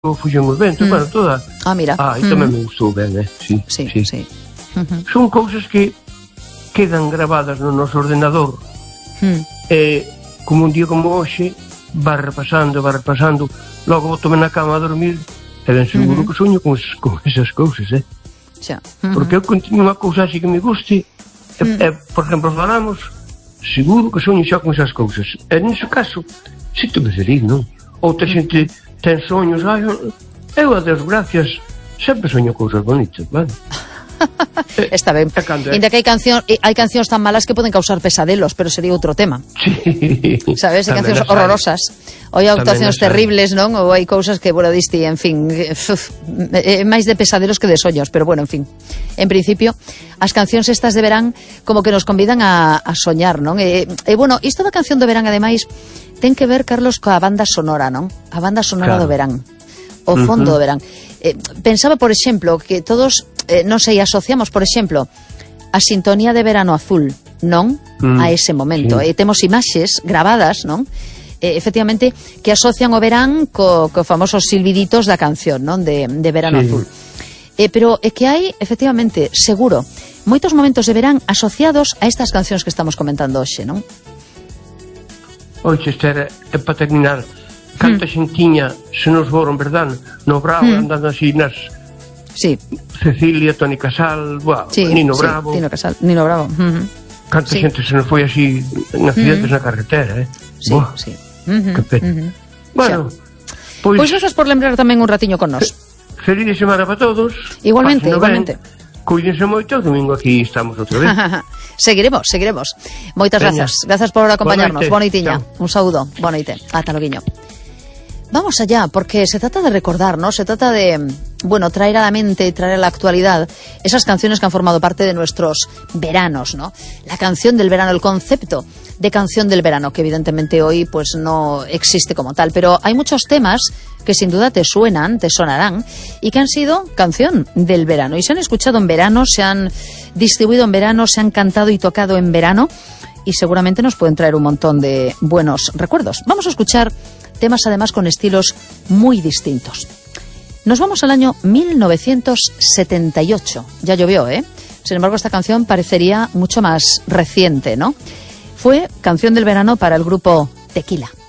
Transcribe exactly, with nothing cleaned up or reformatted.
fuxen os ventos, mm. bueno, toda. Ah, mira. Ah, e tamén mm. me gustou ben, eh? Sí, sí, sí. sí. Uh-huh. Son cousas que quedan grabadas no noso ordenador. Mm. E, como un día como hoxe, va repasando, va repasando, logo boto-me na cama a dormir, e ben seguro uh-huh. que soño con, con esas cousas, eh? Xa. Uh-huh. Porque eu continuo unha cousa así que me guste, e, mm. e, por exemplo, falamos, seguro que soño xa con esas cousas. E, nese caso, sinto-me feliz, non? Outra xente ten soños, ai, eu, a Deus gracias, sempre soño cousas bonitas, vale? Está ben. Ainda que hai canción, hai cancións tan malas que poden causar pesadelos, pero sería outro tema. Sí. Sabes, hai cancións horrorosas. Ou hai actuacións terribles, non? Ou hai cousas que, bueno, diste, en fin, é máis de pesadelos que de soños, pero bueno, en fin. En principio, as cancións estas de verán como que nos convidan a, a soñar, non? E, e bueno, isto da canción do verán, ademais, ten que ver, Carlos, coa banda sonora, non? A banda sonora claro. do verán. O fondo uh-huh. do verán. Eh, pensaba, por exemplo, que todos, eh, non sei, asociamos, por exemplo, a sintonía de Verano Azul, non? Mm, a ese momento. Sí. E temos imaxes grabadas, non? Eh, efectivamente, que asocian o verán co, co famosos silbiditos da canción, non? De, de Verano sí. Azul. Eh, pero é que hai, efectivamente, seguro, moitos momentos de verán asociados a estas cancións que estamos comentando hoxe, non? Oxe, Esther, é para terminar, canta mm. xentiña se nos foron, verdad, no Bravo, mm. andando así nas... Sí. Cecilia, Toni Casal, buah, sí, Nino sí, Bravo. Nino Casal, Nino Bravo. Uh-huh. Canta sí. xente se nos foi así en accidentes uh-huh. na carretera, eh? Sí, buah, sí. Uh-huh. Que pena. Uh-huh. Bueno, pois... Pois grazas por lembrar tamén un ratiño con nós. Feliz semana para todos. Igualmente, Pásenlo igualmente. Ben. Cuídense moito, domingo aquí estamos outra vez. Seguiremos, seguiremos. Moitas Peña. grazas. Grazas por acompañarnos. Boa noitiña. Un saúdo. Boa noite. Ata loguiño. Vamos allá, porque se trata de recordar, ¿no? Se trata de, bueno, traer a la mente y traer a la actualidad esas canciones que han formado parte de nuestros veranos, ¿no? La canción del verano, el concepto de canción del verano, que evidentemente hoy pues no existe como tal, pero hay muchos temas que sin duda te suenan, te sonarán, y que han sido canción del verano, y se han escuchado en verano, se han distribuido en verano, se han cantado y tocado en verano, y seguramente nos pueden traer un montón de buenos recuerdos. Vamos a escuchar temas además con estilos muy distintos. Nos vamos al año mil novecientos setenta y ocho. Ya llovió, ¿eh? Sin embargo, esta canción parecería mucho más reciente, ¿no? Fue canción del verano para el grupo Tequila.